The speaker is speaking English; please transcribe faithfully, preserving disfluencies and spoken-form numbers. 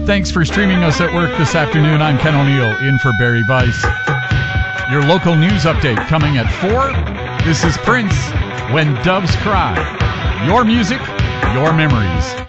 Thanks for streaming us at work this afternoon. I'm Ken O'Neill, in for Barry Weiss. Your local news update coming at four. This is Prince, When Doves Cry. Your music, your memories.